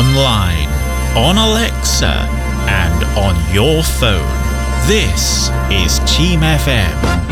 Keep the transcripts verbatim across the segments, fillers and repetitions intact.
online, on Alexa, and on your phone. This is Team F M.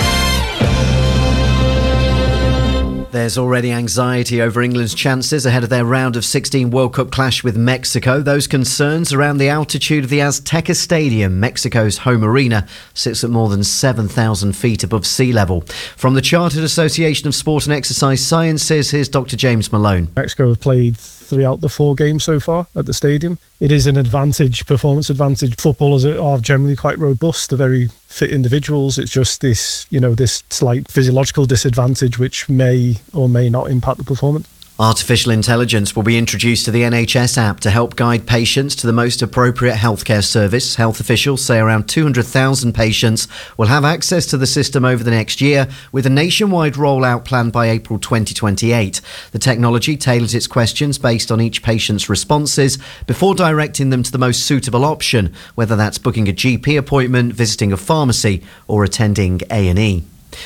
There's already anxiety over England's chances ahead of their round of sixteen World Cup clash with Mexico. Those concerns around the altitude of the Azteca Stadium, Mexico's home arena, sits at more than seven thousand feet above sea level. From the Chartered Association of Sport and Exercise Sciences, here's Doctor James Malone. Mexico have played three out the four games so far at the stadium. It is an advantage, performance advantage. Footballers are generally quite robust. They're very fit individuals. It's just this, you know, this slight physiological disadvantage which may or may not impact the performance. Artificial intelligence will be introduced to the N H S app to help guide patients to the most appropriate healthcare service. Health officials say around two hundred thousand patients will have access to the system over the next year, with a nationwide rollout planned by April twenty twenty-eight. The technology tailors its questions based on each patient's responses before directing them to the most suitable option, whether that's booking a G P appointment, visiting a pharmacy, or attending A and E.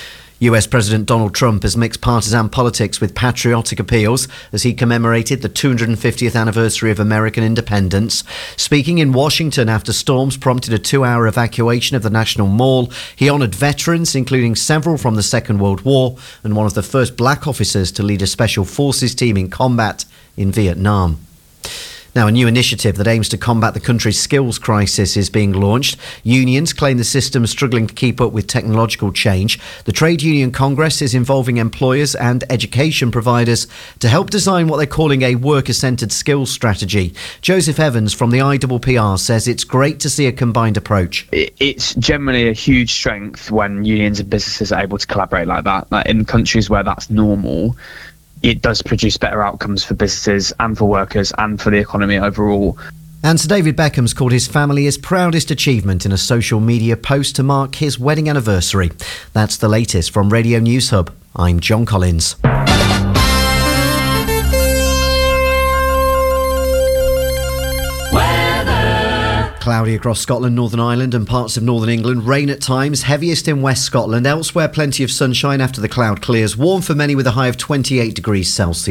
U S President Donald Trump has mixed partisan politics with patriotic appeals as he commemorated the two hundred fiftieth anniversary of American independence. Speaking in Washington after storms prompted a two-hour evacuation of the National Mall, he honoured veterans, including several from the Second World War and one of the first black officers to lead a special forces team in combat in Vietnam. Now, a new initiative that aims to combat the country's skills crisis is being launched. Unions claim the system is struggling to keep up with technological change. The Trade Union Congress is involving employers and education providers to help design what they're calling a worker-centred skills strategy. Joseph Evans from the I P P R says it's great to see a combined approach. It's generally a huge strength when unions and businesses are able to collaborate like that. Like in countries where that's normal, it does produce better outcomes for businesses and for workers and for the economy overall. And Sir David Beckham's called his family his proudest achievement in a social media post to mark his wedding anniversary. That's the latest from Radio News Hub. I'm John Collins. Cloudy across Scotland, Northern Ireland and parts of Northern England. Rain at times, heaviest in West Scotland. Elsewhere, plenty of sunshine after the cloud clears. Warm for many with a high of twenty-eight degrees Celsius.